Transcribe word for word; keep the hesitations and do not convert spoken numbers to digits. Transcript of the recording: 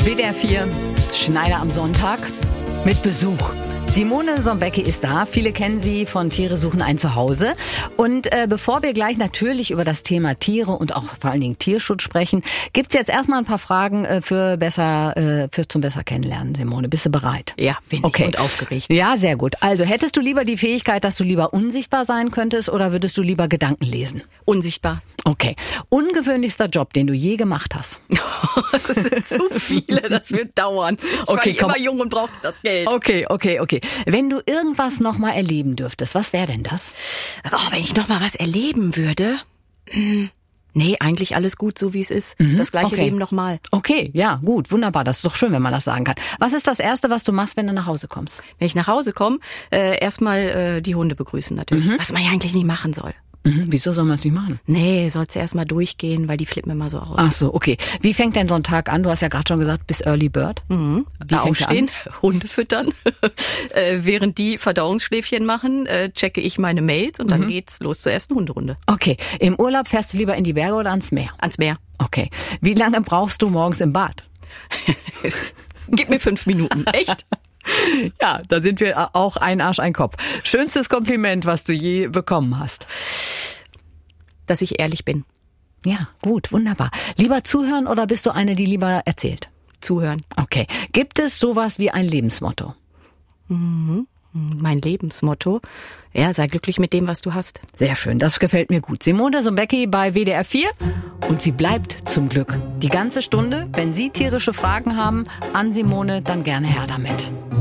W D R vier, Schneider am Sonntag mit Besuch. Simone Sonbecki ist da. Viele kennen sie von Tiere suchen ein Zuhause. Und äh, bevor wir gleich natürlich über das Thema Tiere und auch vor allen Dingen Tierschutz sprechen, gibt's jetzt erstmal ein paar Fragen äh, für besser, äh, für zum besser kennenlernen. Simone, bist du bereit? Ja, bin okay. ich und aufgeregt. Ja, sehr gut. Also hättest du lieber die Fähigkeit, dass du lieber unsichtbar sein könntest, oder würdest du lieber Gedanken lesen? Unsichtbar. Okay. Ungewöhnlichster Job, den du je gemacht hast? Das sind zu viele, das wird dauern. Ich Okay, war komm. immer jung und brauchte das Geld. Okay, okay, okay. Wenn du irgendwas noch mal erleben dürftest, was wäre denn das? Oh, wenn ich noch mal was erleben würde? Hm. Nee, eigentlich alles gut, so wie es ist. Mhm, Das gleiche okay. Leben nochmal. Okay, ja, gut, wunderbar. Das ist doch schön, wenn man das sagen kann. Was ist das Erste, was du machst, wenn du nach Hause kommst? Wenn ich nach Hause komme, äh, erstmal äh, die Hunde begrüßen natürlich. Mhm. Was man ja eigentlich nicht machen soll. Mhm, wieso soll man es nicht machen? Nee, sollst du erst mal durchgehen, weil die flippen immer so aus. Ach so, okay. Wie fängt denn so ein Tag an? Du hast ja gerade schon gesagt, bis Early Bird. Mhm. Wie fängt Aufstehen, er Hunde füttern. äh, während die Verdauungsschläfchen machen, äh, checke ich meine Mails und dann Mhm. geht's los zur ersten Hunderunde. Okay. Im Urlaub fährst du lieber in die Berge oder ans Meer? Ans Meer. Okay. Wie lange brauchst du morgens im Bad? Gib mir fünf Minuten. Echt? Ja, da sind wir auch ein Arsch, ein Kopf. Schönstes Kompliment, was du je bekommen hast? Dass ich ehrlich bin. Ja, gut, wunderbar. Lieber zuhören oder bist du eine, die lieber erzählt? Zuhören. Okay. Gibt es sowas wie ein Lebensmotto? Mhm. Mein Lebensmotto. Ja, sei glücklich mit dem, was du hast. Sehr schön, das gefällt mir gut. Simone Sonbecki bei W D R vier und sie bleibt zum Glück die ganze Stunde. Wenn Sie tierische Fragen haben an Simone, dann gerne her damit.